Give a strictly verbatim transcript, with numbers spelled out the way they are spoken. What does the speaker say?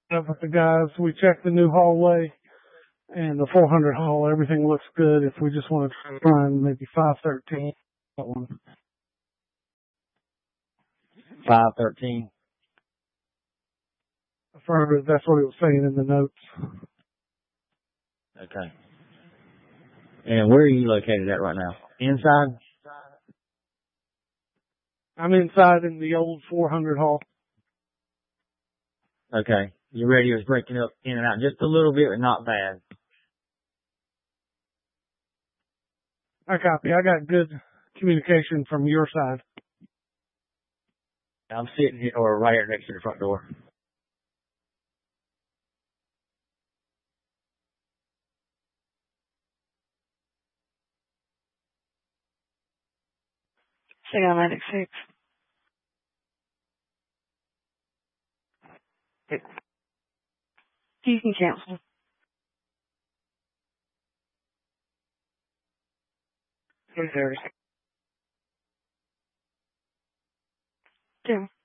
up with the guys. We checked the new hallway and the four hundred hall. Everything looks good. If we just want to try and maybe five thirteen, that one. five thirteen. Affirmative. That's what it was saying in the notes. Okay. And where are you located at right now? Inside? I'm inside in the old four hundred hall. Okay. Your radio's breaking up in and out just a little bit, but not bad. I copy. I got good communication from your side. I'm sitting here, or right here next to the front door. Saigon ninety-six. You can cancel. Missouri. Yeah.